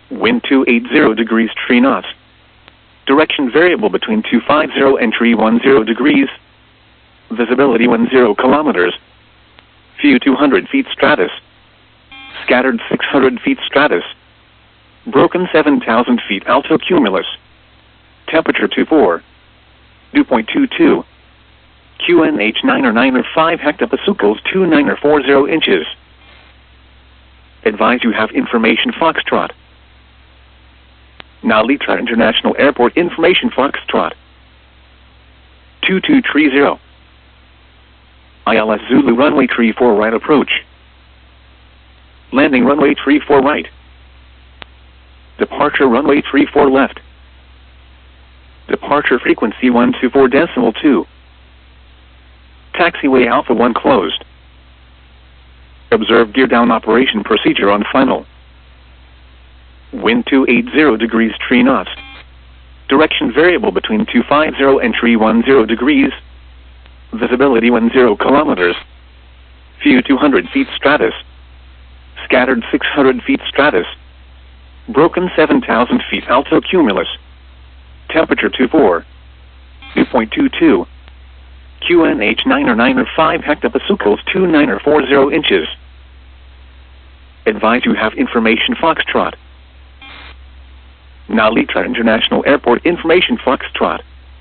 Wind 280 degrees 3 knots. Direction variable between 250 and 310 degrees. Visibility 10 kilometers. View 200 feet stratus. Scattered 600 feet stratus. Broken 7,000 feet alto cumulus. Temperature 24. Dew point 22. QNH 9 or 9 or 5 hectopascals 29 or 40 inches. Advise you have information Foxtrot. Now Litra International Airport information Foxtrot. 2230. ILS Zulu runway 34 right approach. Landing runway 34 right. Departure runway 34 left. Departure frequency 124.2. Taxiway Alpha 1 closed. Observe gear down operation procedure on final. Wind 280 degrees 3 knots. Direction variable between 250 and 310 degrees. Visibility 10 kilometers. View 200 feet stratus. Scattered 600 feet stratus. Broken 7,000 feet alto cumulus. Temperature 24. Dew point 22. QNH 9 or 9 or 5 hectopascals 29 or 40 inches. Advise you have information Foxtrot. Now Litra International Airport information Foxtrot.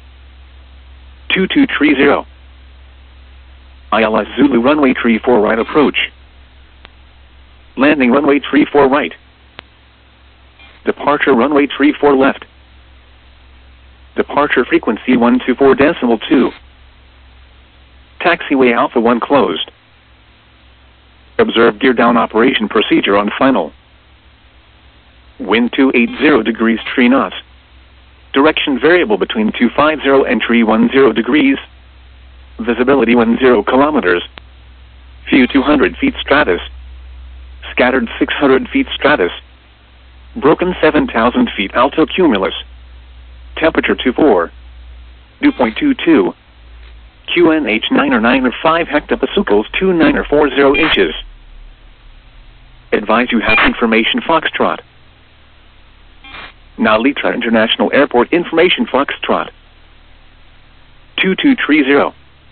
2230. ILS Zulu runway 34 right approach. Landing runway 34 right. Departure runway 34 left. Departure frequency 124.2. Taxiway Alpha 1 closed. Observe gear down operation procedure on final. Wind 280 degrees 3 knots. Direction variable between 250 and 310 degrees. Visibility 10 kilometers. View 200 feet stratus. Scattered 600 feet stratus. Broken 7,000 feet alto cumulus. Temperature 24. Dew point 22. QNH 9 or 9 or 5 hectopascals 29 or 40 inches. Advise you have information Foxtrot. Now Litra International Airport information Foxtrot. 2230.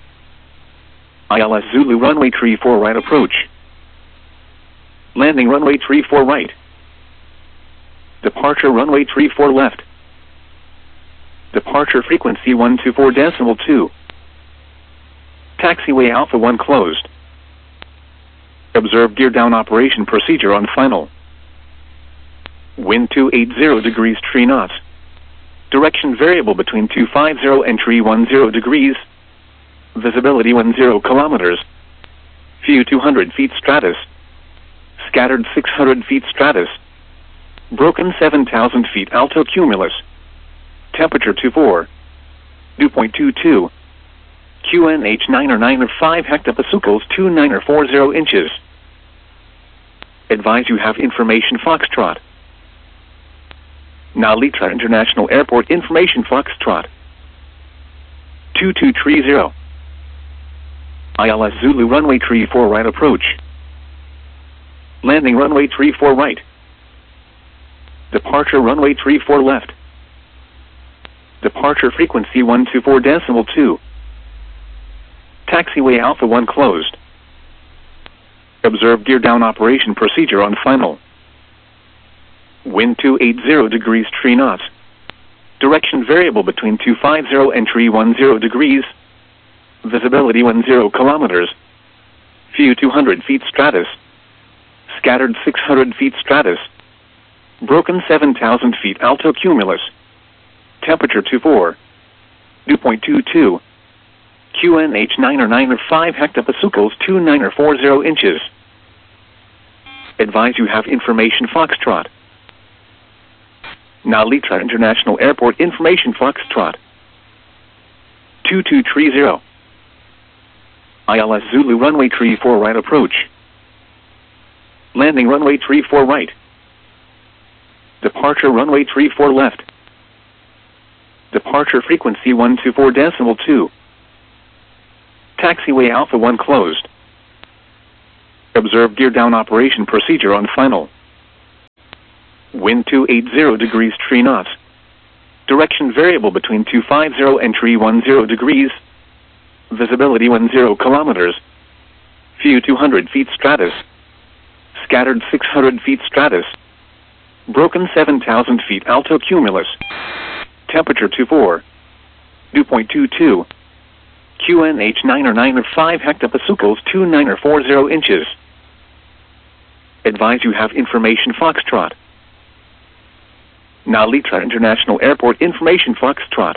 ILS Zulu runway 34 right approach. Landing runway 34 right. Departure runway 34 left. Departure frequency 124.2. Taxiway Alpha 1 closed. Observe gear down operation procedure on final. Wind 280 degrees 3 knots. Direction variable between 250 and 310 degrees. Visibility 10 kilometers. View 200 feet stratus. Scattered 600 feet stratus. Broken 7,000 feet alto cumulus. Temperature 24. Dew point 22. QNH 9 or 9 or 5 hectopascals 29 or 40 inches. Advise you have information Foxtrot. Now Litra International Airport information Foxtrot. 2230. ILS Zulu runway 34 right approach. Landing runway 34 right. Departure runway 34 left. Departure frequency 124.2. Taxiway Alpha 1 closed. Observe gear down operation procedure on final. Wind 280 degrees 3 knots. Direction variable between 250 and 310 degrees. Visibility 10 kilometers. View 200 feet stratus. Scattered 600 feet stratus. Broken 7,000 feet alto cumulus. Temperature 24. Dew point 22. QNH 9 or 9 or 5 hectopascals 29 or 40 inches. Advise you have information Foxtrot. Now Litra International Airport information Foxtrot. 2230. ILS Zulu runway 34 right approach. Landing runway 34 right. Departure runway 34 left. Departure frequency 124.2. Taxiway Alpha 1 closed. Observe gear down operation procedure on final. Wind 280 degrees, tree knots. Direction variable between 250 and 310 degrees. Visibility 10 kilometers. View 200 feet stratus. Scattered 600 feet stratus. Broken 7,000 feet alto cumulus. Temperature 24. Dew point 22. QNH 9 or 9 or 5 hectopascals 29 or 40 inches. Advise you have information Foxtrot. Nalitra International Airport information Foxtrot.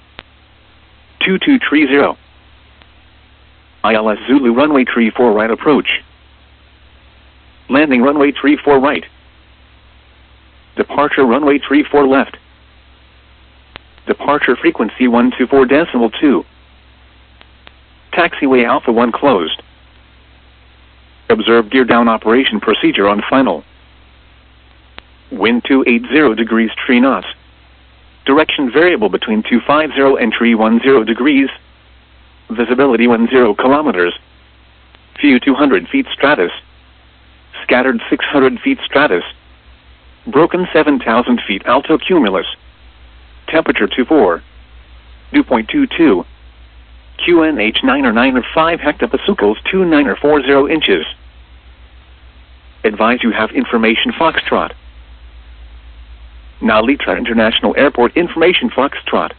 2230. ILS Zulu runway 34 right approach. Landing runway 34 right. Departure runway 34 left. Departure frequency 124.2. Taxiway Alpha 1 closed. Observe gear down operation procedure on final. Wind 280 degrees, tree knots. Direction variable between 250 and 310 degrees. Visibility 10 kilometers. View 200 feet stratus. Scattered 600 feet stratus. Broken 7,000 feet alto cumulus. Temperature 24. Dew point 22. QNH 9 or 9 or 5 hectopascals 29 or 40 inches. Advise you have information Foxtrot. Nalitra International Airport information Foxtrot.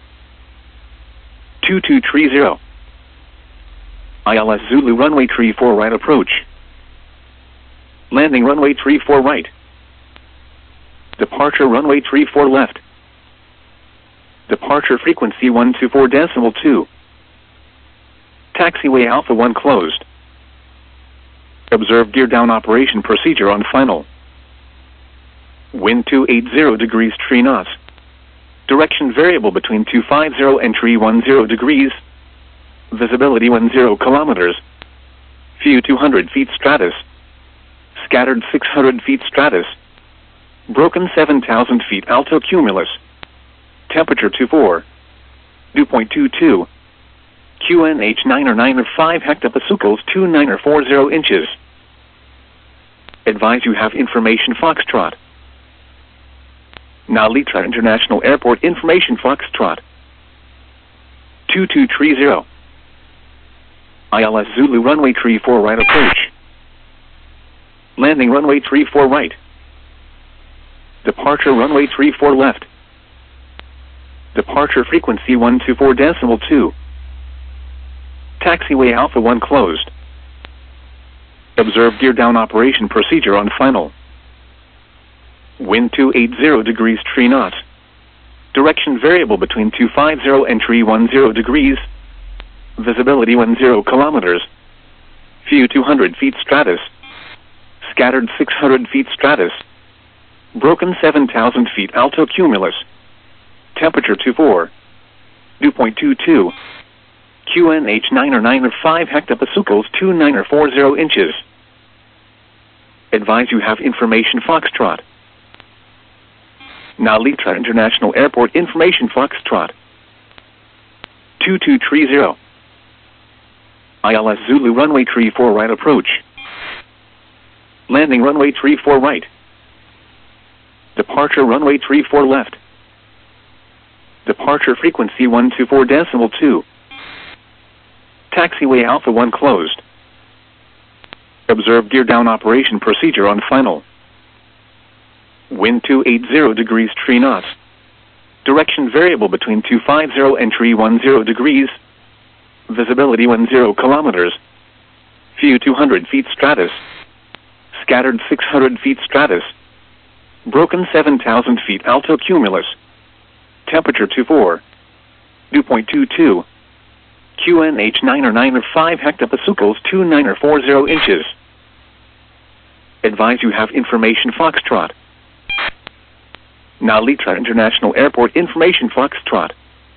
2230. ILS Zulu runway 34 right approach. Landing runway 34 right. Departure runway 34 left. Departure frequency 124.2. Taxiway Alpha 1 closed. Observe gear down operation procedure on final. Wind 280 degrees, tree knots. Direction variable between 250 and 310 degrees. Visibility 10 kilometers. View 200 feet stratus. Scattered 600 feet stratus. Broken 7,000 feet alto cumulus. Temperature 24. Dew point 22. QNH 9 or 9 or 5 hectopascals 29 or 40 inches. Advise you have information Foxtrot. Nalitra International Airport information Foxtrot. 2230. ILS Zulu runway 34 right approach. Landing runway 34 right. Departure runway 34 left. Departure frequency 124.2. Taxiway Alpha 1 closed. Observe gear down operation procedure on final. Wind 280 degrees, tree knots. Direction variable between 250 and 310 degrees. Visibility 10 kilometers. View 200 feet stratus. Scattered 600 feet stratus. Broken 7,000 feet alto cumulus. Temperature 24. Dew point 22. QNH 9 or 9 or 5 hectopascals 29 or 40 inches. Advise you have information Foxtrot. Nalitra International Airport information Foxtrot. 2230. ILS Zulu runway 34 right approach. Landing runway 34 right. Departure runway 34 left. Departure frequency 124.2. Taxiway Alpha 1 closed. Observe gear down operation procedure on final. Wind 280 degrees, tree knots. Direction variable between 250 and 310 degrees. Visibility 10 kilometers. View 200 feet stratus. Scattered 600 feet stratus. Broken 7,000 feet alto cumulus. Temperature 24. Dew point 22. QNH 9 or 9 or 5 hectopascals 29 or 40 inches. Advise you have information Foxtrot. Nalitra International Airport information Foxtrot.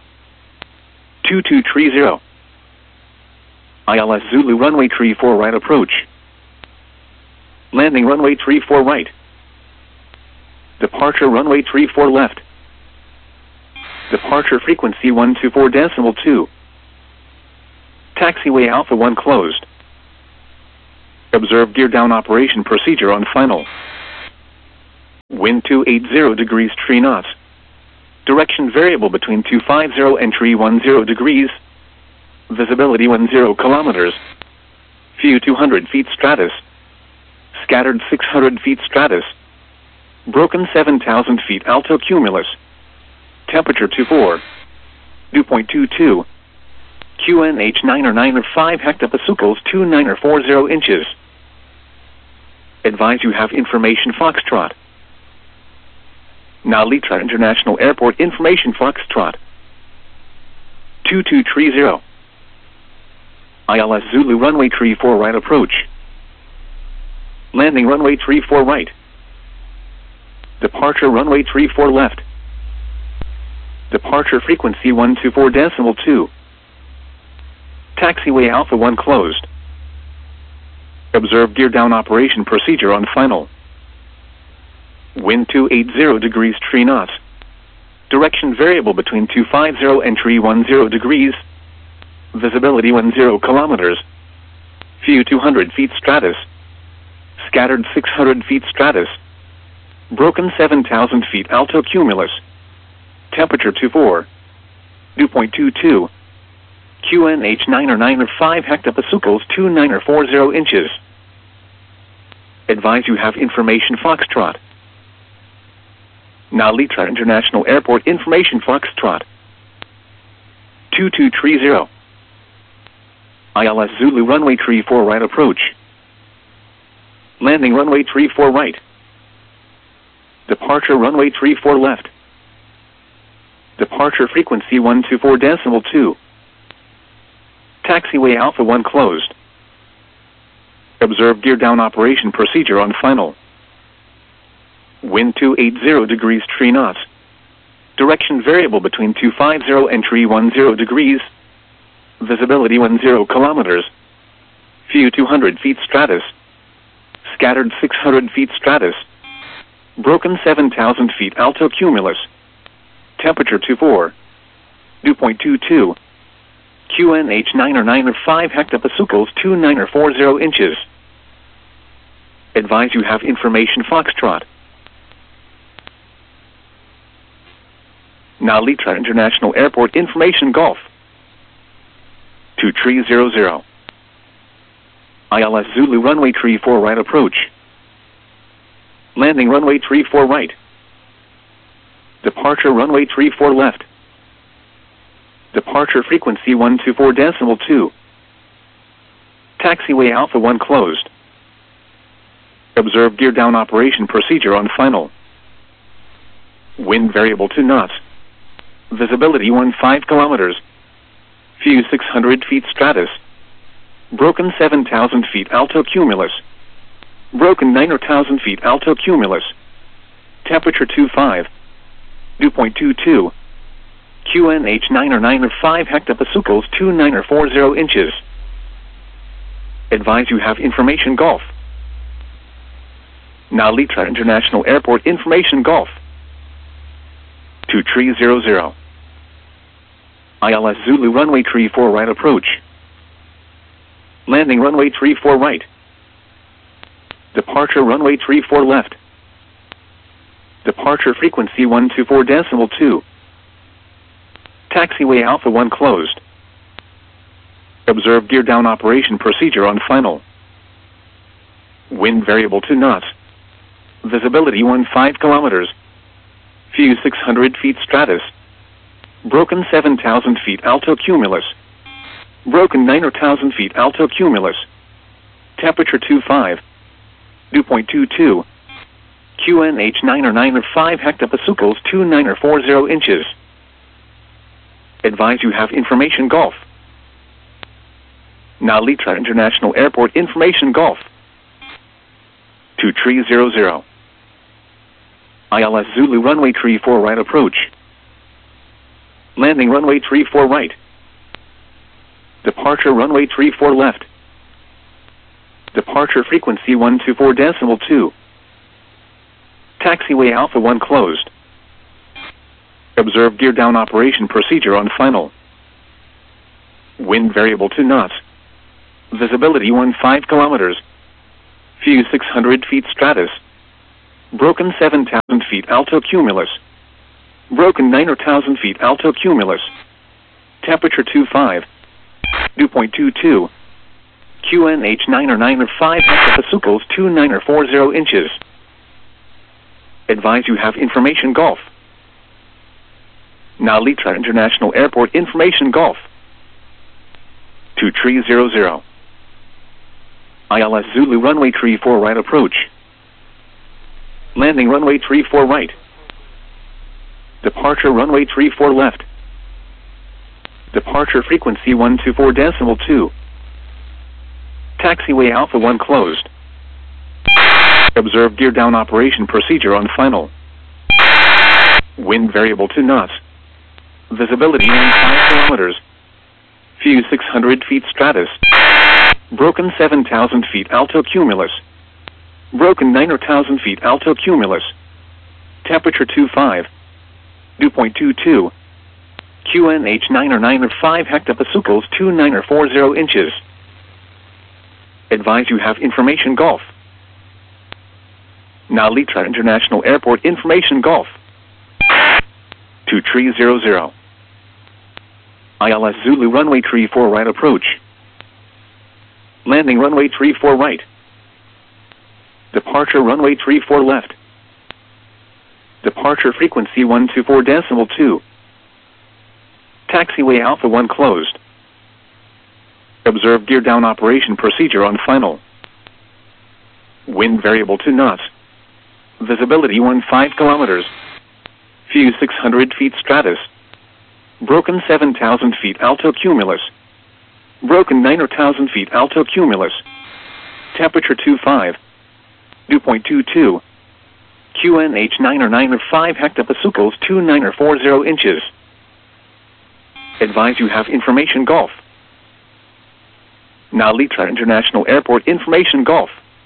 2230. ILS Zulu runway 34 right approach. Landing runway 34 right. Departure runway 34 left. Departure frequency 124.2. Taxiway Alpha 1 closed. Observe gear down operation procedure on final. Wind 280 degrees tree knots. Direction variable between 250 and 310 degrees. Visibility 10 kilometers. View 200 feet stratus. Scattered 600 feet stratus. Broken 7,000 feet alto cumulus. Temperature 24. Dew point 22. QNH 9 or 9 or 5 hectopascals 29 or 40 inches. Advise you have information Foxtrot. Now Letra International Airport information Foxtrot. 2230. ILS Zulu runway 34 right approach. Landing runway 34 right. Departure runway 34 left. Departure frequency 124.2. Taxiway Alpha 1 closed. Observe gear down operation procedure on final. Wind 280 degrees tree knots. Direction variable between 250 and 310 degrees. Visibility 10 kilometers. View 200 feet stratus. Scattered 600 feet stratus. Broken 7,000 feet alto cumulus. Temperature 24. Dew point 22. QNH 9 or 9 or 5 hectopascals 29 or 40 inches. Advise you have information Foxtrot. Now Letra International Airport information Foxtrot. 2230. ILS Zulu runway 34 right approach. Landing runway 34 right. Departure runway 34 left. Departure frequency 124.2. Taxiway Alpha 1 closed. Observe gear down operation procedure on final. Wind 280 degrees tree knots. Direction variable between 250 and 310 degrees. Visibility 10 kilometers. View 200 feet stratus. Scattered 600 feet stratus. Broken 7,000 feet alto cumulus. Temperature 24. Dew point 22. QNH 9 or 9 or 5 hectopascals 29 or 40 inches. Advise you have information Foxtrot. Now Letra International Airport information Golf. 2300. ILS Zulu runway 34 right approach. Landing runway 34 right. Departure runway 34 left. Departure frequency 124.2. Taxiway Alpha 1 closed. Observe gear down operation procedure on final. Wind variable 2 knots. Visibility 15 kilometers. View 600 feet stratus. Broken 7,000 feet alto cumulus. Broken 9,000 feet alto cumulus. Temperature 25. Dew point 22. QNH 9 or 9 or 5 hectopascals 29 or 40 inches. Advise you have information Golf. Now Letra International Airport information Golf. 2300. ILS Zulu runway 34 right approach. Landing runway 34 right. Departure runway 34 left. Departure frequency 124.2. Taxiway Alpha 1 closed. Observe gear down operation procedure on final. Wind variable 2 knots. Visibility 15 kilometers. View 600 feet stratus. Broken 7,000 feet alto cumulus. Broken 9,000 feet alto cumulus. Temperature 25. Dew point 22. QNH 9 or 9 or 5 hectopascals 29 or 40 inches. Advise you have information Golf. Now Letra International Airport information Golf. 2300. ILS Zulu runway 34 right approach. Landing runway 34 right. Departure runway 34 left. Departure frequency 124.2. Taxiway Alpha 1 closed. Observe gear down operation procedure on final. Wind variable 2 knots. Visibility 15 kilometers. View 600 feet stratus. Broken 7,000 feet altocumulus. Broken 9,000 feet altocumulus. Temperature 25. Dew point 22. QNH 9 or 5 hectopascals 29 or 40 inches. Advise you have information Golf. Now Litra International Airport information Golf. 2300. ILS Zulu runway 34 right approach. Landing runway 34 right. Departure runway 34 left. Departure frequency 124.2. Taxiway Alpha 1 closed. Observe gear down operation procedure on final. Wind variable to knots. Visibility 5 kilometers. View 600 feet stratus. Broken 7,000 feet altocumulus. Broken 9,000 feet altocumulus. Temperature 25. Dew point 22. QNH 9 or 5 hectopascals 29 or 40 inches. Advise you have information Golf. Now Litra International Airport information Golf. 2300. ILS Zulu runway 34 right approach. Landing runway 34 right. Departure runway 34 left. Departure frequency 124.2. Taxiway Alpha 1 closed. Observe gear down operation procedure on final. Wind variable to knots. Visibility 5 kilometers. View 600 feet stratus. Broken 7,000 feet altocumulus. Broken 9,000 feet altocumulus. Temperature 25. Dew point 22. QNH 9 or 5 hectopascals 29 or 40 inches. Advise you have information Golf. Now Litra International Airport information Golf.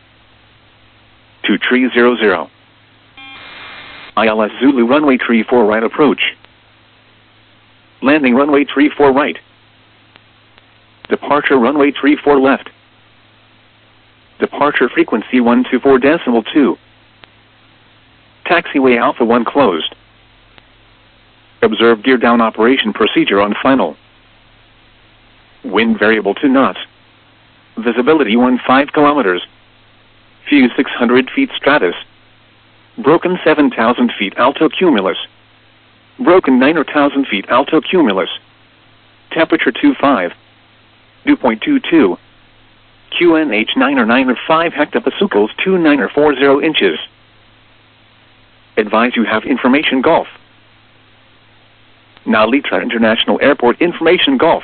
2300. ILS Zulu runway 34 right approach. Landing runway 34 right. Departure runway 34 left. Departure frequency 124.2. Taxiway Alpha 1 closed. Observe gear down operation procedure on final. Wind variable to knots. Visibility 5 kilometers. View 600 feet stratus. Broken 7,000 feet altocumulus. Broken 9,000 feet altocumulus. Temperature 25. Dew point 22. QNH 9 or 5 hectopascals 29 or 40 inches. Advise you have information Golf. Now Litra International Airport information Golf.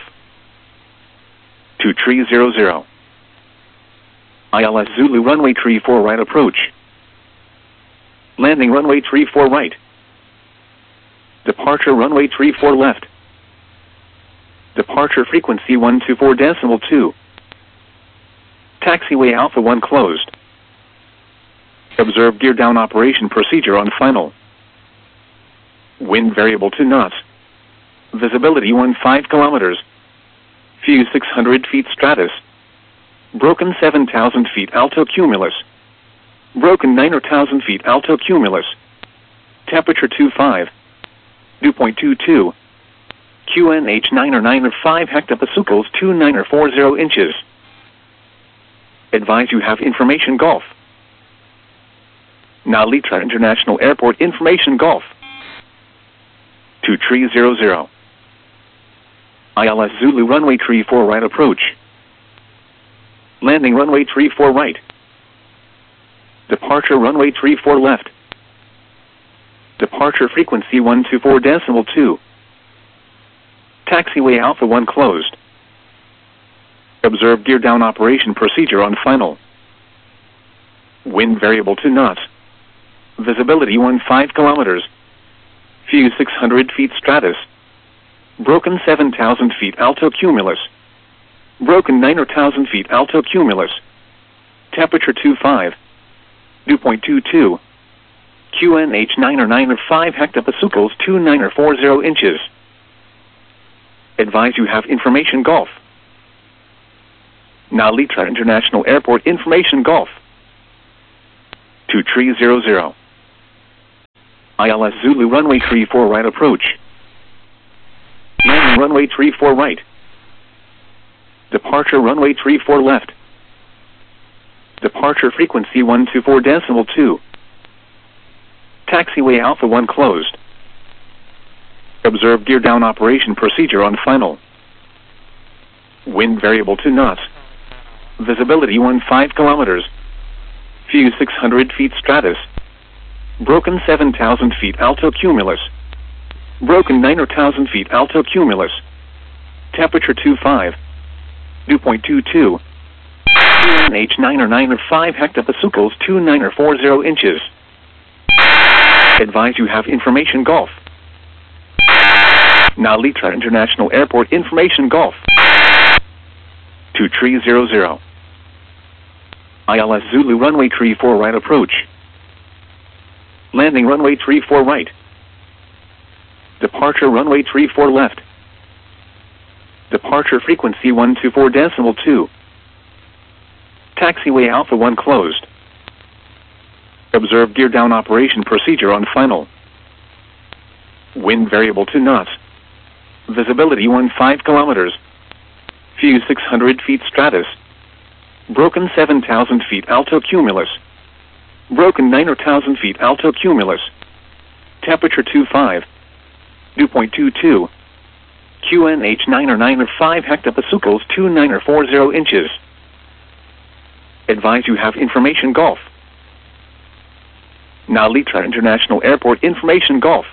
2300. ILS Zulu runway 34 right approach. Landing runway 34 right. Departure runway 34 left. Departure frequency 124.2. Taxiway Alpha 1 closed. Observe gear down operation procedure on final. Wind variable to knots. Visibility 5 kilometers. View 600 feet stratus. Broken 7,000 feet altocumulus. Broken 9,000 feet altocumulus. Temperature 25. Dew point 22. QNH 9 or 5 hectopascals 29 or 40 inches. Advise you have information Golf. Now Litra International Airport information Golf. 2300. ILS Zulu runway 34 right approach. Landing runway 34 right. Departure runway 34 left. Departure frequency 124.2. Taxiway Alpha 1 closed. Observe gear down operation procedure on final. Wind variable to knots. Visibility 5 kilometers. View 600 feet stratus. Broken 7,000 feet altocumulus. Broken 9,000 feet altocumulus. Temperature 25. Dew point 22. QNH 9 or 5 hectopascals 29 or 40 inches. Advise you have information Golf. Now Litra International Airport information Golf. 2300. ILS Zulu runway 34 right approach. Landing runway 34 right. Departure runway 34 left. Departure frequency 124.2. Taxiway Alpha 1 closed. Observe gear down operation procedure on final. Wind variable 2 knots. Visibility 15 kilometers. View 600 feet stratus. Broken 7,000 feet alto cumulus. Broken 9,000 feet alto cumulus. Temperature 25. Dew point 22. QNH 9 or 9 or 5 hectopascals 29 or 40 inches. Advise you have information Golf. Now Litra International Airport information Golf. 2300. ILS Zulu runway 34 right approach. Landing runway 34 right. Departure runway 34 left. Departure frequency 124.2. Taxiway Alpha 1 closed. Observe gear down operation procedure on final. Wind variable 2 knots. Visibility 15 kilometers. View 600 feet stratus. Broken 7,000 feet alto cumulus. Broken 9,000 feet alto cumulus. Temperature 25. Dew point 22. QNH 9 or 9 or 5 hectopascals 29 or 40 inches. Advise you have information Golf. Now Litra International Airport information Golf.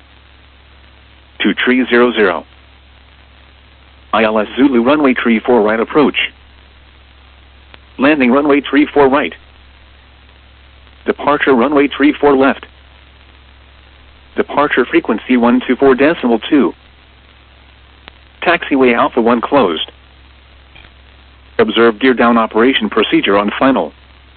2300. ILS Zulu runway 34 right approach. Landing runway 34 right. Departure runway 34 left. Departure frequency 124.2. Taxiway Alpha 1 closed. Observe gear down operation procedure on final.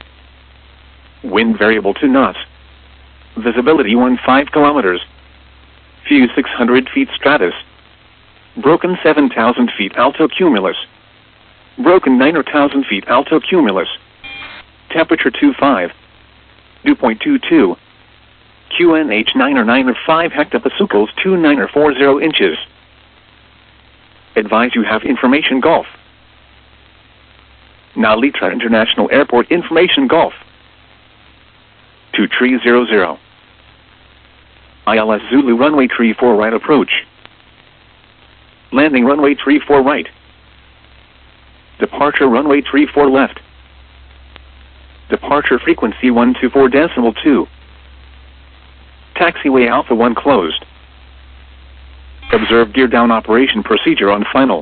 Wind variable 2 knots. Visibility 15 kilometers. View 600 feet stratus. Broken 7,000 feet alto cumulus. Broken 9,000 feet alto cumulus. Temperature 25. Dew point 22. QNH 9 or 9 or 5 hectopascals 29 or 40 inches. Advise you have information Golf. Now Litra International Airport information Golf. 2300. ILS Zulu runway 34 right approach. Landing runway 34 right. Departure runway 34 left. Departure frequency 124.2. Taxiway Alpha 1 closed. Observe gear down operation procedure on final.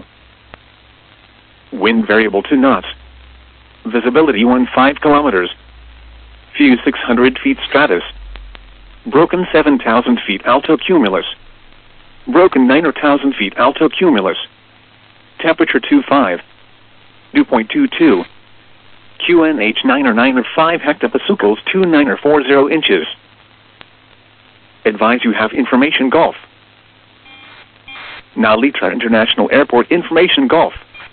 Wind variable 2 knots. Visibility 15 kilometers. View 600 feet stratus. Broken 7,000 feet alto cumulus. Broken 9,000 feet alto cumulus. Temperature 25. Dew point 22. QNH 9 or 9 or 5 hectopascals 29 or 40 inches. Advise you have information Golf. Now Litra International Airport information Golf.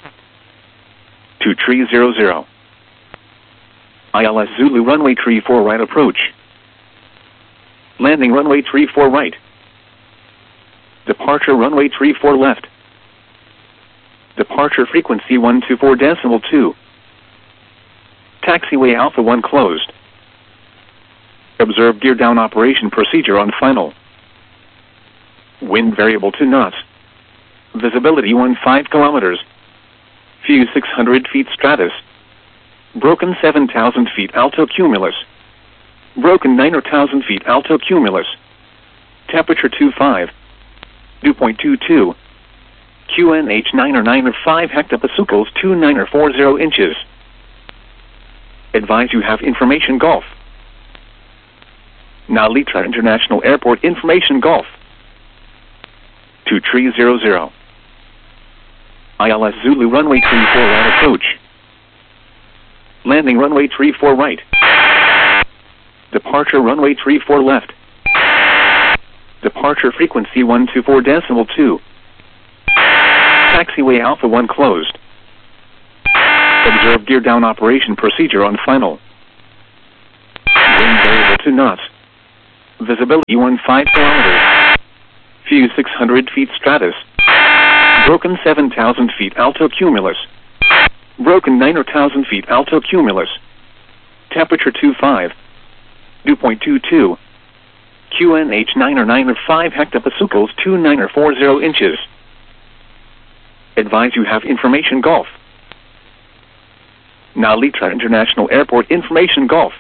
2300. ILS Zulu runway 34 right approach. Landing runway 34 right. Departure runway 34 left. Departure frequency 124.2. Taxiway Alpha 1 closed. Observe gear down operation procedure on final. Wind variable 2 knots. Visibility 15 kilometers. View 600 feet stratus. Broken 7,000 feet alto cumulus. Broken 9,000 feet alto cumulus. Temperature 25. Dew point 22. QNH 9 or 9 or 5 hectopascals 29 or 40 inches. Advise you have information Golf. Now Litra International Airport information Golf. 2300. ILS Zulu runway 34 right approach. Landing runway 34 right. Departure runway 34 left. Departure frequency 124.2. Taxiway Alpha 1 closed. Observe gear down operation procedure on final. Wind variable 2 knots. Visibility 15 kilometers. View 600 feet stratus. Broken 7,000 feet alto cumulus. Broken 9,000 feet alto cumulus. Temperature 25. Dew point 22. QNH 9 or 9 or 5 hectopascals 29 or 40 inches. Advise you have information Golf. Now Litra International Airport information Golf.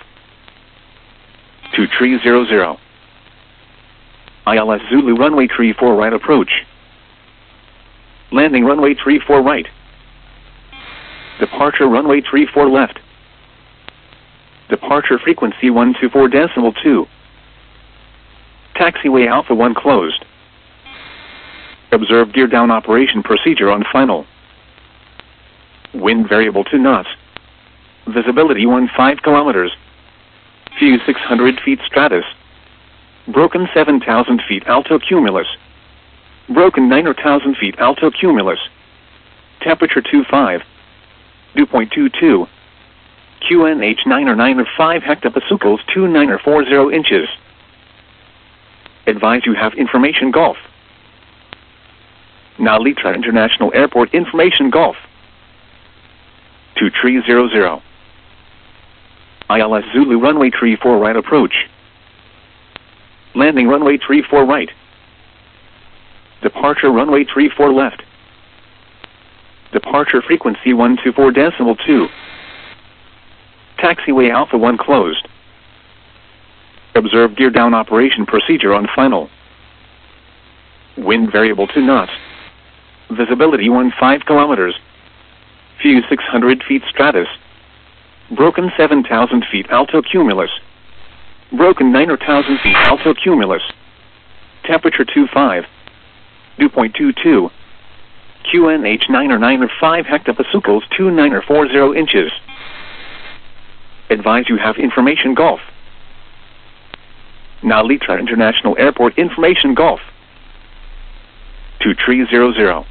2300. ILS Zulu runway 34 right approach. Landing runway 34 right. Departure runway 34 left. Departure frequency 124.2. Taxiway Alpha 1 closed. Observe gear down operation procedure on final. Wind variable 2 knots. Visibility 15 kilometers. View 600 feet stratus. Broken 7,000 feet alto cumulus. Broken 9,000 feet alto cumulus. Temperature 25. Dew point 22. QNH 9 or 9 or 5 hectopascals 29 or 40 inches. Advise you have information Golf. Now Litra International Airport information Golf. 2300. ILS Zulu runway 34 right approach. Landing runway 34 right. Departure runway 34 left. Departure frequency 124.2. Taxiway Alpha 1 closed. Observe gear down operation procedure on final. Wind variable 2 knots. Visibility 15 kilometers. View 600 feet stratus. Broken 7,000 feet alto cumulus. Broken 9,000 feet alto cumulus. Temperature 25. Dew point 22. QNH 9 or 9 or 5 hectopascals 29 or 40 inches. Advise you have information Golf. Now Litra International Airport information Golf. 2300.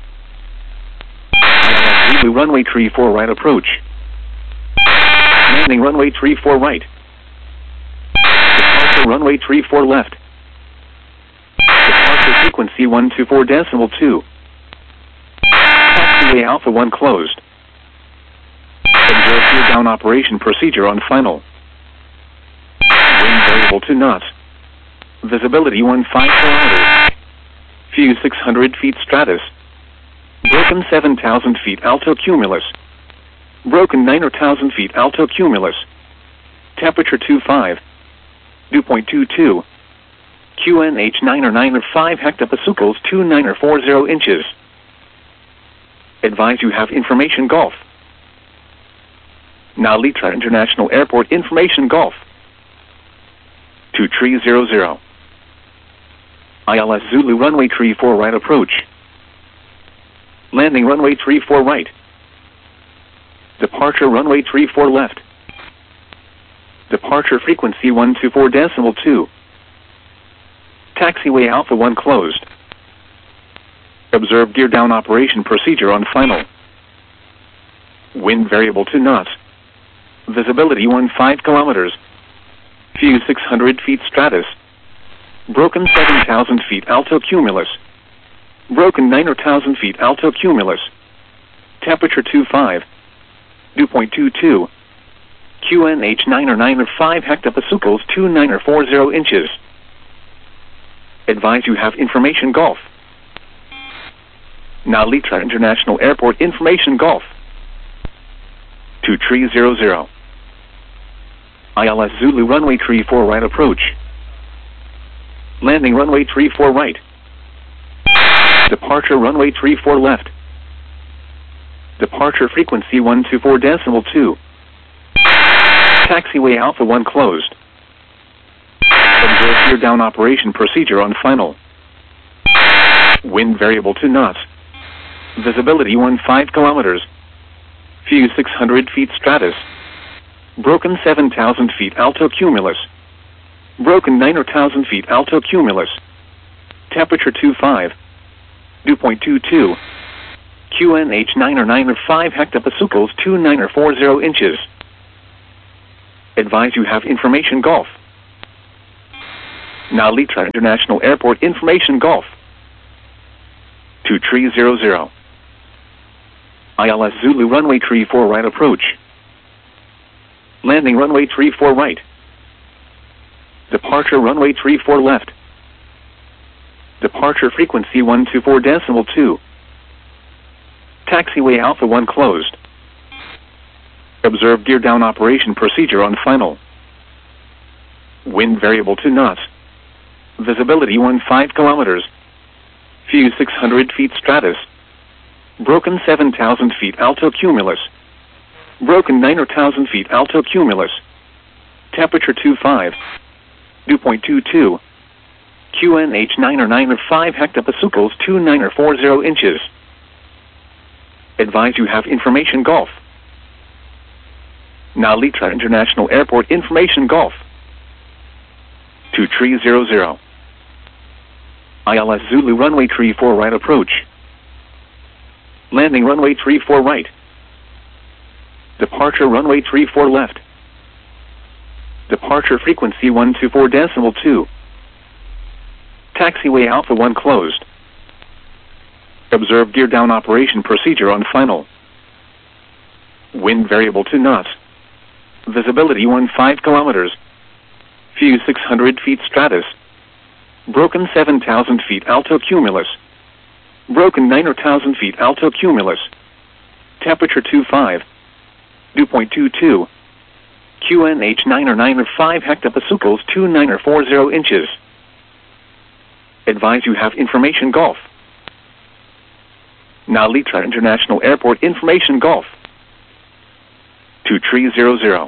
Zulu runway 34 right approach. Landing runway 34 right. Departure runway 34 left. Departure frequency 124.2. Taxiway Alpha 1 closed. Observe gear down operation procedure on final. Wind variable 2 knots. Visibility 15 kilometers. View 600 feet stratus. Broken 7,000 feet alto cumulus. Broken 9,000 feet alto cumulus. Temperature 25. Dew point 22. QNH 9 or 9 or 5 hectopascals 29 or 40 inches. Advise you have information Golf. Now Litra International Airport information Golf. 2300. ILS Zulu runway 34 right approach. Landing runway 34 right. Departure runway 34 left. Departure frequency 124.2. Taxiway Alpha 1 closed. Observe gear down operation procedure on final. Wind variable 2 knots. Visibility 15 kilometers. View 600 feet stratus. Broken 7,000 feet alto cumulus. Broken 9,000 feet alto cumulus. Temperature 25. Dew point 22. QNH 9 or 9 or 5 hectopascals 29 or 40 inches. Advise you have information Golf. Now Litra International Airport information Golf. 2300. ILS Zulu runway 34 right approach. Landing runway 34 right. Departure runway 34 left. Departure frequency 124.2. Taxiway Alpha 1 closed. Observe gear down operation procedure on final. Wind variable 2 knots. Visibility 15 kilometers. View 600 feet stratus. Broken 7,000 feet alto cumulus. Broken 9,000 feet alto cumulus. Temperature 25. Dew point 22. QNH 9 or 9 or 5 hectopascals 29 or 40 inches. Advise you have information Golf. Now Litra International Airport information Golf. 2300. ILS Zulu runway 34 right approach. Landing runway 34 right. Departure runway 34 left. Departure frequency 124.2. Taxiway Alpha 1 closed. Observe gear down operation procedure on final. Wind variable 2 knots. Visibility 15 kilometers. View 600 feet stratus. Broken 7,000 feet alto cumulus. Broken 9,000 feet alto cumulus. Temperature 25. Dew point 22. QNH 9 hectopascals 2940 inches. Advise you have information Golf. Now Litra International Airport information Golf. 2300. ILS Zulu runway 34 right approach. Landing runway 34 right. Departure runway 34 left. Departure frequency 124.2. Taxiway Alpha 1 closed. Observe gear down operation procedure on final. Wind variable 2 knots. Visibility 15 kilometers. View 600 feet stratus. Broken 7,000 feet alto cumulus. Broken 9,000 feet alto cumulus. Temperature 25. Dew point 22. QNH 9 hectopascals 2940 inches. Advise you have information Golf. Now Litra International Airport information Golf. 2300.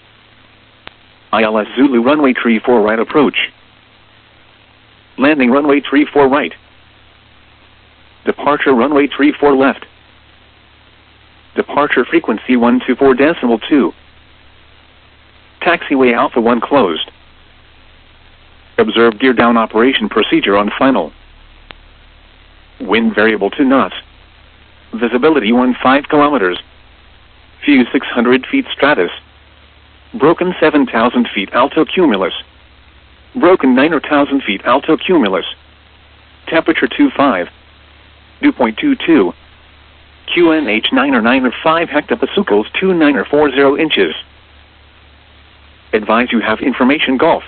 ILS Zulu runway 34 right approach. Landing runway 34 right. Departure runway 34 left. Departure frequency 124.2. Taxiway Alpha 1 closed. Observe gear down operation procedure on final. Wind variable 2 knots. Visibility 15 kilometers. View 600 feet stratus. Broken 7,000 feet alto cumulus. Broken 9,000 feet alto cumulus. Temperature 25. Dew point 22. QNH 9 hectopascals 2940 inches. Advise you have information Golf.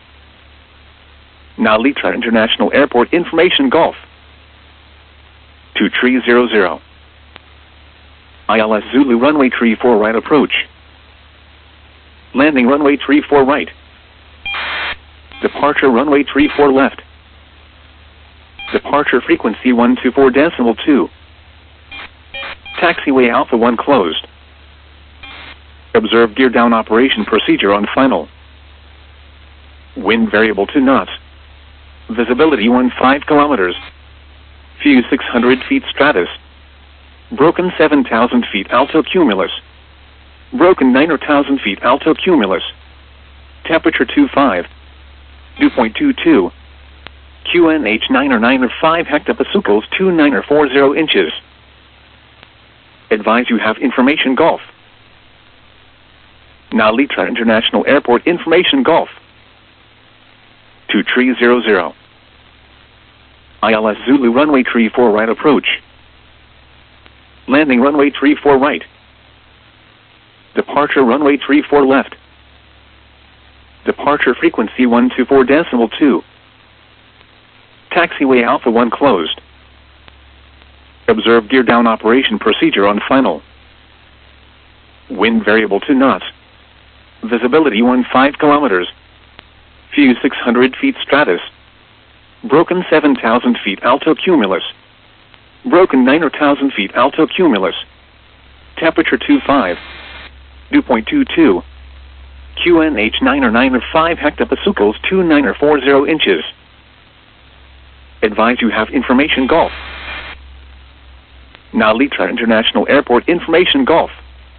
Now Litra International Airport information Golf. 2300. ILS Zulu runway 34 right approach. Landing runway 34 right. Departure runway 34 left. Departure frequency 124.2. Taxiway Alpha 1 closed. Observe gear down operation procedure on final. Wind variable 2 knots. Visibility 15 kilometers. View 600 feet stratus. Broken 7,000 feet alto cumulus. Broken 9,000 feet alto cumulus. Temperature 25. Dew point 22. QNH 9 hectopascals 2940 inches. Advise you have information Golf. Now Litra International Airport information Golf. 2300. ILS Zulu runway 34 right approach. Landing runway 34 right. Departure runway 34 left. Departure frequency 124.2. Taxiway Alpha 1 closed. Observe gear down operation procedure on final. Wind variable 2 knots. Visibility 15 kilometers. View 600 feet stratus. Broken 7,000 feet alto cumulus. Broken 9,000 feet alto cumulus. Temperature 25. Dew point 22. QNH 9 hectopascals 2940 inches. Advise you have information Golf. Now Litra International Airport information Golf.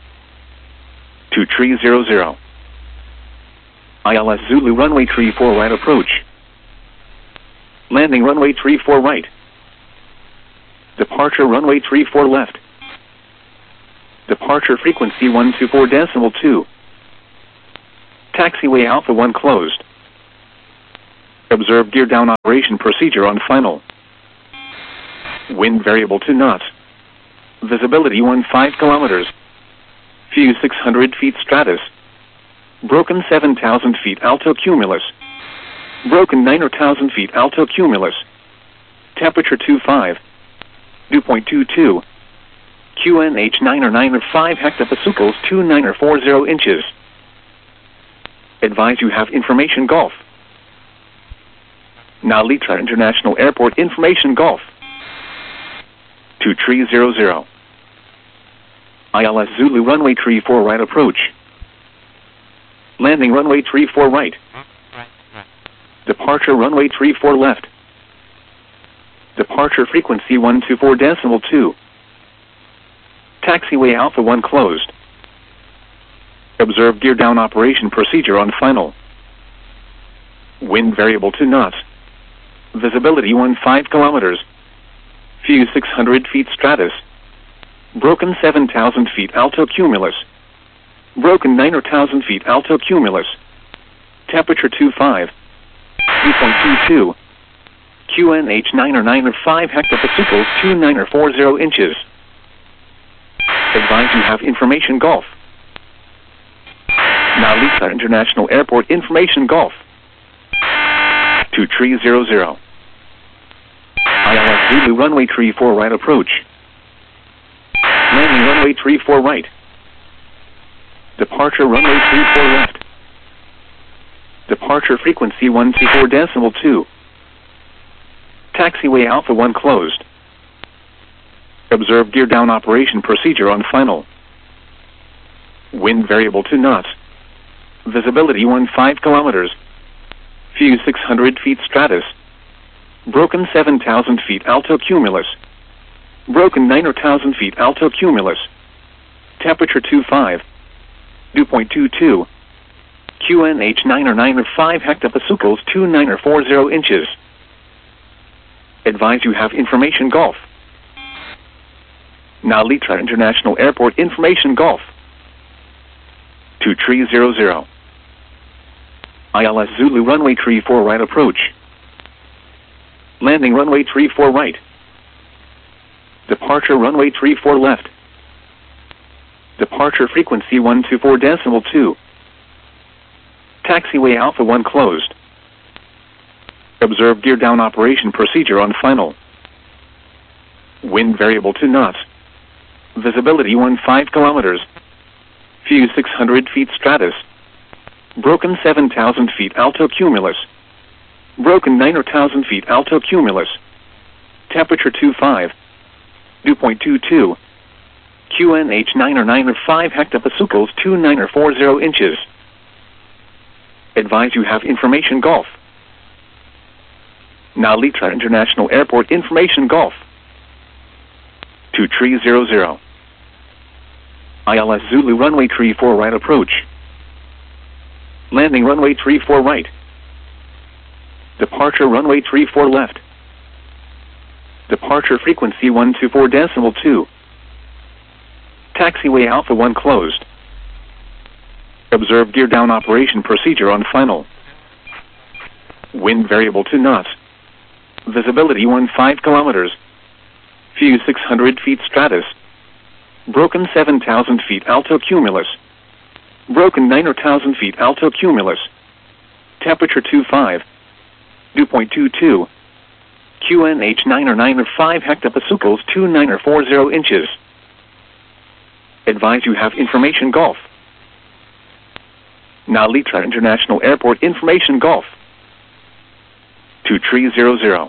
2300. ILS Zulu runway 34 right approach. Landing runway 34 right. Departure runway 34 left. Departure frequency 124.2. Taxiway Alpha 1 closed. Observe gear down operation procedure on final. Wind variable to knots. Visibility 15 kilometers. View 600 feet stratus. Broken 7,000 feet alto cumulus. Broken 9,000 feet alto cumulus. Temperature 25. Dew point 22. QNH 9 or 5 hectopascals 29 or 40 inches. Advise you have information Golf. Now Litra International Airport information Golf. 2300. ILS Zulu runway 34 right approach. Landing runway 34 right. Departure runway 34 left. Departure frequency 124.2. Taxiway Alpha 1 closed. Observe gear down operation procedure on final. Wind variable to knots. Visibility 15 kilometers. View 600 feet stratus. Broken 7,000 feet alto cumulus. Broken 9,000 feet alto cumulus. Temperature 25. Dew point 22. QNH 9 or 5 hectopascals 29 or 40 inches. Advise you have information Golf. Now Lisa International Airport information Golf. 2300. ILS Zulu runway 34 right approach. Landing runway 34 right. Departure runway 34 left. Departure frequency 124.2. Taxiway Alpha 1 closed. Observe gear down operation procedure on final. Wind variable to knots. Visibility 15 kilometers. View 600 feet stratus. Broken 7,000 feet alto cumulus. Broken 9,000 feet alto cumulus. Temperature 25. Dew point 22. QNH 9 or 5 hectopascals 29 or 40 inches. Advise you have information Golf. Now Litra International Airport information Golf. 2300. ILS Zulu runway 34 right approach. Landing runway 34 right. Departure runway 34 left. Departure frequency 124.2. Taxiway Alpha 1 closed. Observe gear down operation procedure on final. Wind variable to knots. Visibility 15 kilometers. View 600 feet stratus. Broken 7,000 feet alto cumulus. Broken 9,000 feet alto cumulus. Temperature 25. Dew point 22. QNH 9 or 5 hectopascals 29 or 40 inches. Advise you have information Golf. Now Litra International Airport information Golf. 2300. ILS Zulu runway 34 right approach. Landing runway 34 right. Departure runway 34 left. Departure frequency 124.2. Taxiway Alpha 1 closed. Observe gear down operation procedure on final. Wind variable to knots. Visibility 15 kilometers. View 600 feet stratus. Broken 7,000 feet alto cumulus. Broken 9,000 feet alto cumulus. Temperature 25. Dew point 22. QNH 9 or 5 hectopascals 29 or 40 inches. Advise you have information Golf. Now Litra International Airport information Golf. 2300.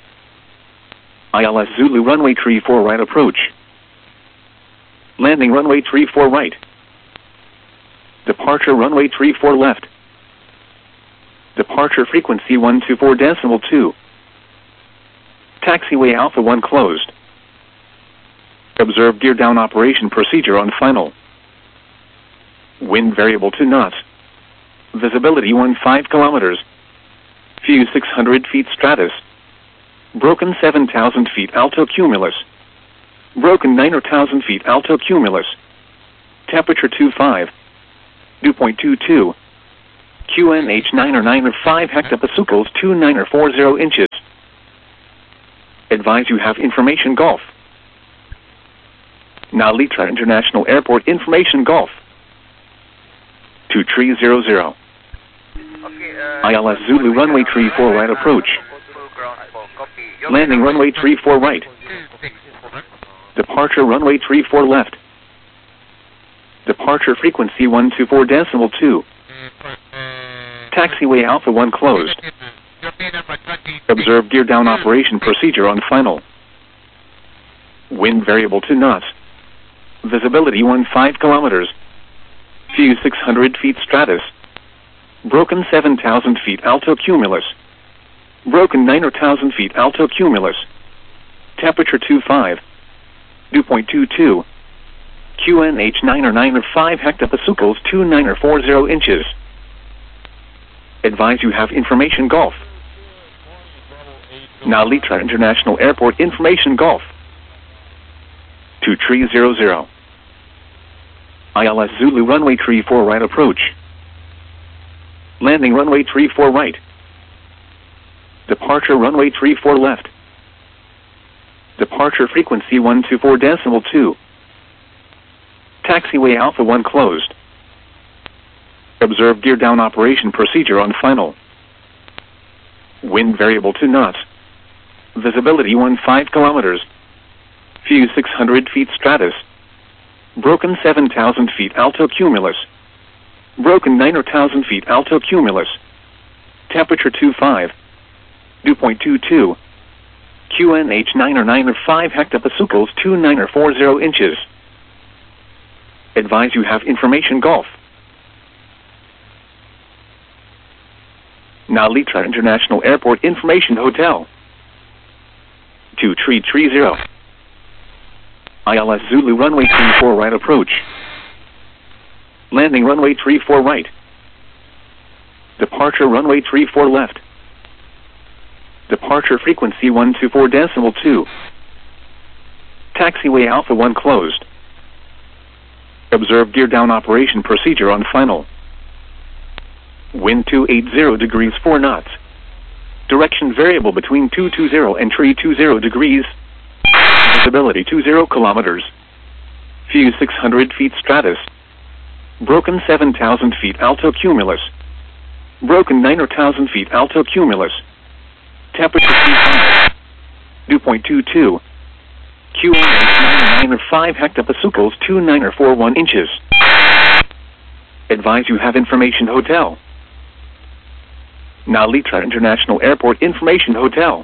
ILS Zulu runway 34 right approach. Landing runway 34 right. Departure runway 34 left. Departure frequency 124.2. Taxiway Alpha 1 closed. Observe gear down operation procedure on final. Wind variable to knots. Visibility 15 kilometers. View 600 feet stratus. Broken 7,000 feet alto cumulus. Broken 9,000 feet alto cumulus. Temperature 25. Dew point 22. QNH 905 hectopascals 2940 inches. Advise you have information Golf. Nalitra International Airport information Golf. 2300. ILS Zulu runway 34 right approach. Landing runway 34 right. Departure runway 34 left. Departure frequency 124.2. Taxiway Alpha 1 closed. Observe gear down operation procedure on final. Wind variable 2 knots. Visibility 15 kilometers. View 600 feet stratus. Broken 7,000 feet alto cumulus. Broken 9,000 feet alto cumulus. Temperature 25. Dew point 22. QNH 905 hectopascals 2940 inches. Advise you have information Golf. Nalitra International Airport information Golf. 2300. ILS Zulu runway 34 right approach. Landing runway 34 right. Departure runway 34 left. Departure frequency 124.2. Taxiway Alpha 1 closed. Observe gear down operation procedure on final. Wind variable 2 knots. Visibility 15 kilometers. View 600 feet stratus. Broken 7,000 feet alto cumulus. Broken 9,000 feet alto cumulus. Temperature 25. Dew point 22. QNH 905 hectopascals 2940 inches. Advise you have information Golf. Nalitra International Airport information Hotel. 2330. ILS Zulu runway 34 right approach. Landing runway 34 right. Departure runway 34 left. Departure frequency 124.2. Taxiway Alpha 1 closed. Observe gear down operation procedure on final. Wind 280 degrees 4 knots. Direction variable between 220 and 320 degrees. Visibility 20 kilometers. View 600 feet stratus. Broken 7,000 feet alto cumulus. Broken 9,000 feet alto cumulus. Temperature 25. Dew point 22. QNH 905 hectopascals 2941 inches. Advise you have information Hotel. Nalitra International Airport information Hotel.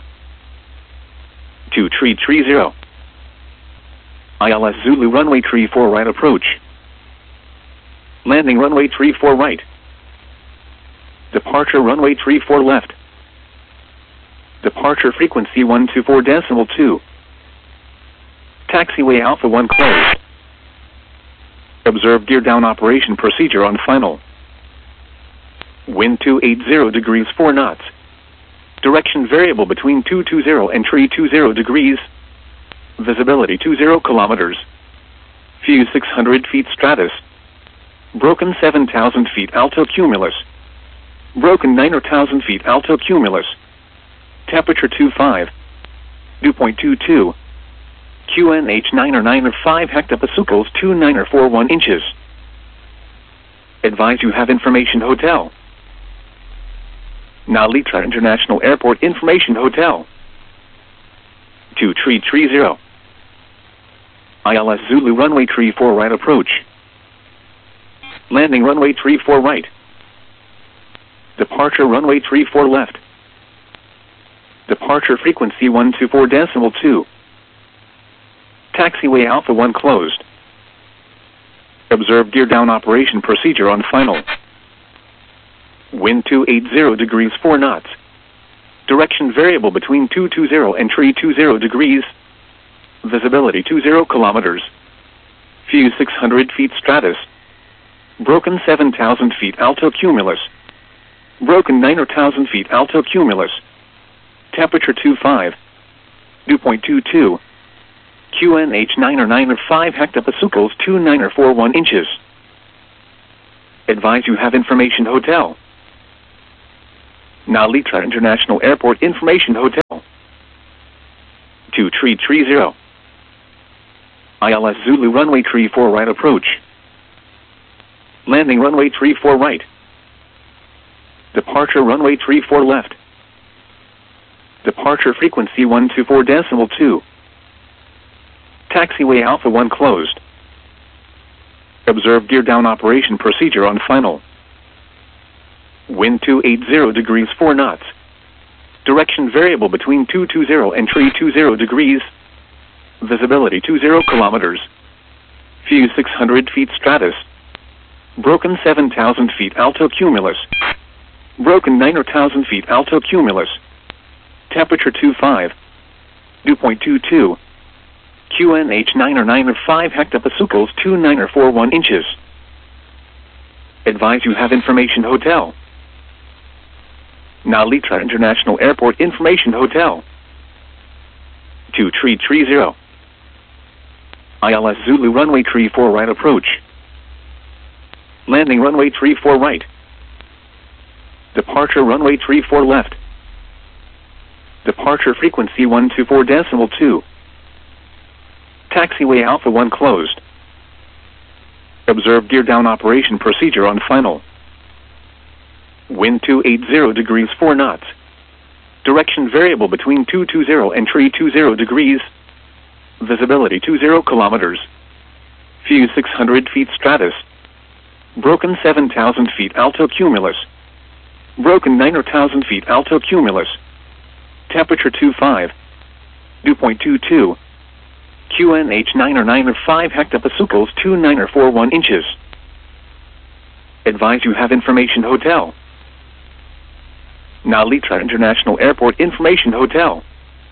2330. ILS Zulu runway 34 right approach. Landing runway 34 right. Departure runway 34 left. Departure frequency 124.2. Taxiway Alpha 1 closed. Observe gear down operation procedure on final. Wind 280 degrees 4 knots. Direction variable between 220 and 320 degrees. Visibility 20 kilometers. View 600 feet stratus. Broken 7,000 feet alto cumulus. Broken 9,000 feet alto cumulus. Temperature 25. Dew point 22. QNH 905 hectopascals 2941 inches. Advise you have information Hotel. Nalitra International Airport information Hotel. 2330. ILS Zulu runway 34 right approach. Landing runway 34 right. Departure runway 34 left. Departure frequency 124.2. Taxiway Alpha 1 closed. Observe gear down operation procedure on final. Wind 280 degrees 4 knots. Direction variable between 220 and 320 degrees. Visibility 20 kilometers. View 600 feet stratus. Broken 7,000 feet alto cumulus. Broken 9,000 feet alto cumulus. Temperature 25. Dew point 22. QNH 905 hectopascals 2941 inches. Advise you have information Hotel. Nalitra International Airport Information Hotel. 2330. ILS Zulu runway 34 right approach. Landing runway 34 right. Departure runway 34 left. Departure frequency 124.2. Taxiway Alpha 1 closed. Observe gear down operation procedure on final. Wind 280 degrees 4 knots. Direction variable between 220 and 320 degrees. Visibility 20 kilometers. View 600 feet stratus. Broken 7,000 feet alto cumulus. Broken 9,000 feet alto cumulus. Temperature 25. Dew point 22. QNH 9 hectopascals 2941 inches. Advise you have information hotel. Nalitra International Airport Information Hotel. 2330. ILS Zulu runway 34 right approach. Landing runway 34 right. Departure runway 34 left. Departure frequency 124.2. Taxiway Alpha 1 closed. Observe gear down operation procedure on final. Wind 280 degrees 4 knots. Direction variable between 220 and 320 degrees. Visibility 20 kilometers. View 600 feet stratus. Broken 7,000 feet alto cumulus. Broken 9,000 feet alto cumulus. Temperature 25. Dew point 22. QNH 9 hectopascals 2941 inches. Advise you have information hotel. Nalitra International Airport Information Hotel.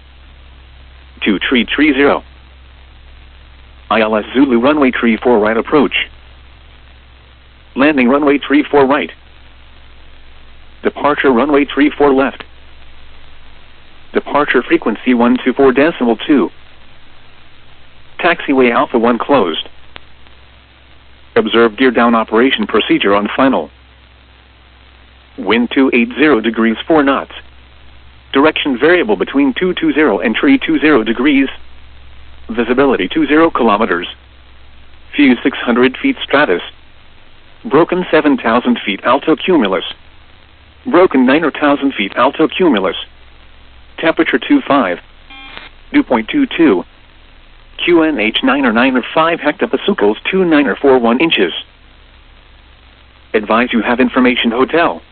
2330. ILS Zulu runway 34 right approach. Landing runway 34 right. Departure runway 34 left. Departure frequency 124.2. Taxiway Alpha 1 closed. Observe gear down operation procedure on final. Wind 280 degrees 4 knots. Direction variable between 220 and 320 degrees. Visibility 20 kilometers. View 600 feet stratus. Broken 7,000 feet alto cumulus. Broken 9,000 feet alto cumulus. Temperature 25. Dew point 22. QNH 9 hectopascals 2941 inches. Advise you have information hotel.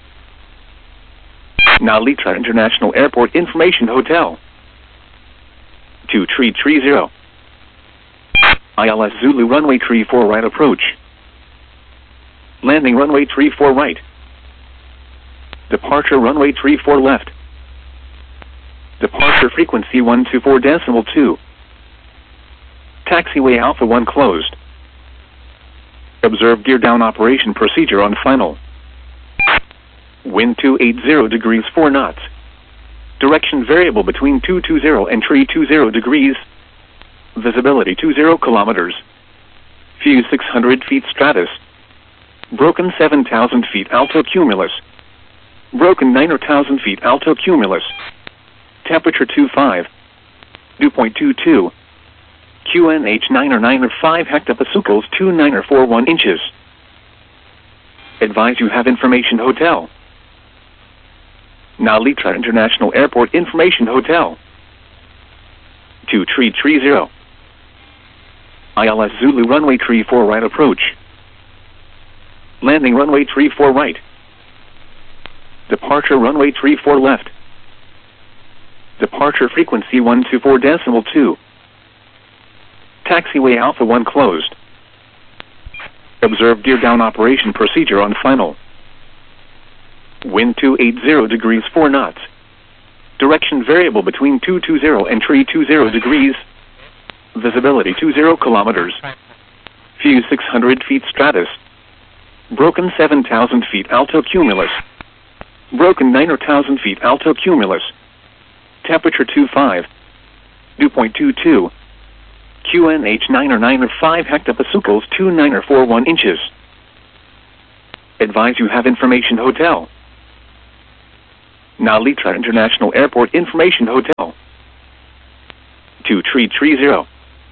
Nalitra International Airport Information Hotel. 2330. ILS Zulu runway 34 right approach. Landing runway 34 right. Departure runway 34 left. Departure frequency 124.2. Taxiway Alpha 1 closed. Observe gear down operation procedure on final. Wind 280 degrees 4 knots. Direction variable between 220 and 320 degrees. Visibility 20 kilometers. View 600 feet stratus. Broken 7,000 feet alto cumulus. Broken 9,000 feet alto cumulus. Temperature 25. Dew point 22. QNH 9 hectopascals 2941 inches. Advise you have information hotel. Nalitra International Airport Information Hotel. 2330. ILS Zulu runway 34 right approach. Landing runway 34 right. Departure runway 34 left. Departure frequency 124.2. Taxiway Alpha 1 closed. Observe gear down operation procedure on final. Wind 280 degrees 4 knots. Direction variable between 220 and 320 degrees. Visibility 20 kilometers. View 600 feet stratus. Broken 7,000 feet alto cumulus. Broken 9,000 feet alto cumulus. Temperature 25. Dew point 22. QNH 9 hectopascals 2941 inches. Advise you have information hotel. Nalitra International Airport Information Hotel. 2330.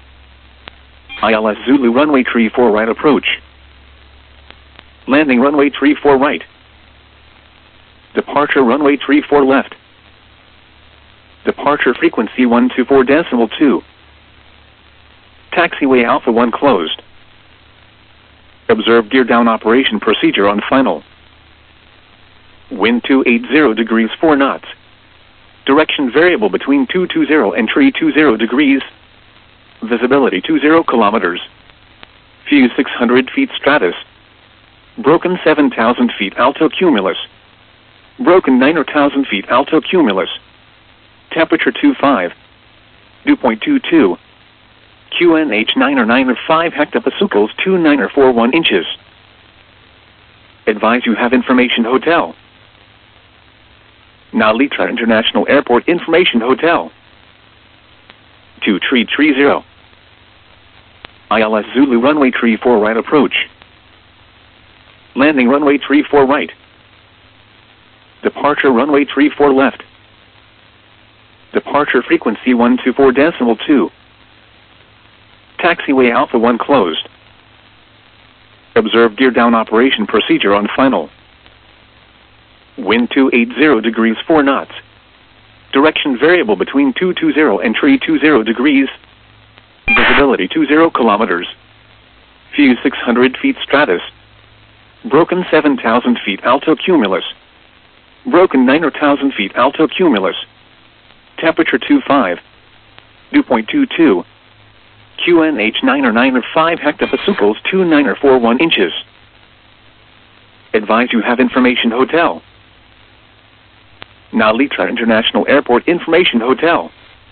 ILS Zulu runway 34 right approach. Landing runway 34 right. Departure runway 34 left. Departure frequency 124.2. Taxiway Alpha 1 closed. Observe gear down operation procedure on final. Wind 280 degrees 4 knots. Direction variable between 220 and 320 degrees. Visibility 20 kilometers. Fuse 600 feet stratus. Broken 7,000 feet alto cumulus. Broken 9,000 feet alto cumulus. Temperature 25. Dew point 22. QNH 9 or 5 hectopascals 29 or 41 inches. Advise you have information hotel. Nalitra International Airport Information Hotel. 2330. ILS Zulu runway 34 right approach. Landing runway 34 right. Departure runway 34 left. Departure frequency 124.2. Taxiway Alpha 1 closed. Observe gear down operation procedure on final. Wind 280 degrees 4 knots. Direction variable between 220 and 320 degrees. Visibility 20 kilometers. Fuse 600 feet stratus. Broken 7,000 feet alto cumulus. Broken 9,000 feet alto cumulus. Temperature 25. Dew point 22. QNH 9 or 5 hectopascals 29 or 41 inches. Advise you have information hotel. Nalitra International Airport Information Hotel.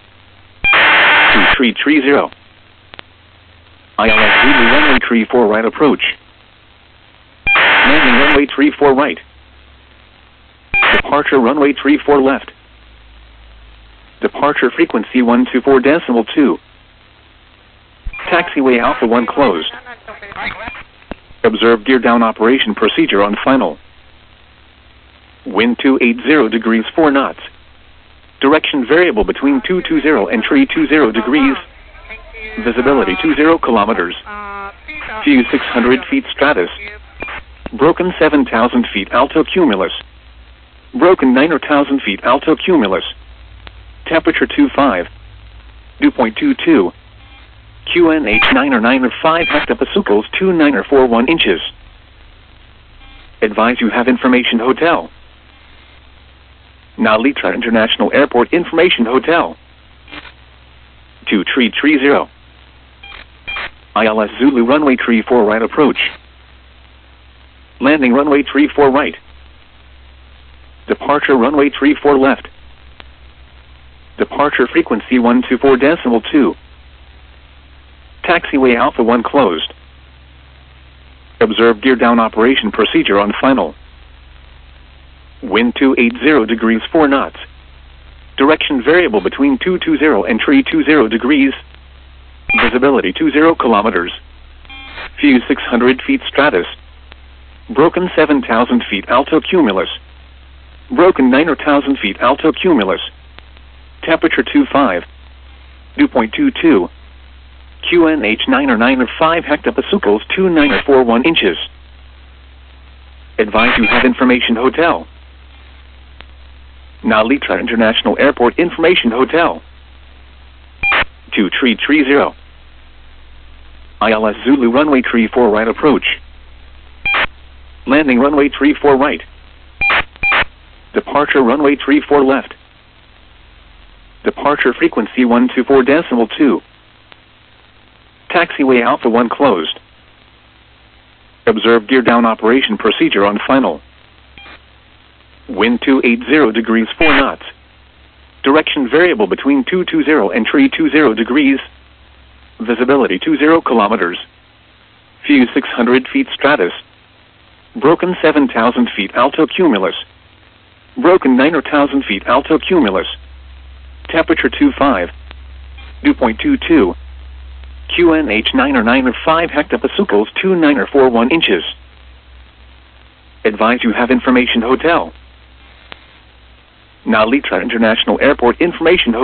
2330. ILS Zulu runway 34 right approach. Landing runway 34 right. Departure runway 34 left. Departure frequency 124.2. Taxiway Alpha 1 closed. Observe gear down operation procedure on final. Wind 280 degrees 4 knots. Direction variable between 220 and 320 degrees. Visibility 20 kilometers. Fuse 600 feet stratus. Broken 7,000 feet alto cumulus. Broken 9,000 feet alto cumulus. Temperature 25. Dew point 22. QNH 9 or 5 hectopascals 29 or 41 inches. Advise you have information hotel. Nalitra International Airport Information Hotel. 2330. ILS Zulu runway 34 right approach. Landing runway 34 right. Departure runway 34 left. Departure frequency 124.2. Taxiway Alpha 1 closed. Observe gear down operation procedure on final. Wind 280 degrees 4 knots. Direction variable between 220 and 320 degrees. Visibility 20 kilometers. Fuse 600 feet stratus. Broken 7,000 feet alto cumulus. Broken 9,000 feet alto cumulus. Temperature 25. Dew point 22. QNH 9 or 5 hectopascals 29 or 41 inches. Advise you have information hotel. Nalitra International Airport Information Hotel. 2330. ILS Zulu runway 34 right approach. Landing runway 34 right. Departure runway 34 left. Departure frequency 124.2. Taxiway Alpha 1 closed. Observe gear down operation procedure on final. Wind 280 degrees 4 knots. Direction variable between 220 and 320 degrees. Visibility 20 kilometers. Fuse 600 feet stratus. Broken 7,000 feet alto cumulus. Broken 9,000 feet alto cumulus. Temperature 25. Dew point 22. QNH 9 or 5 hectopascals 29 or 41 inches. Advise you have information hotel. Narita International Airport information.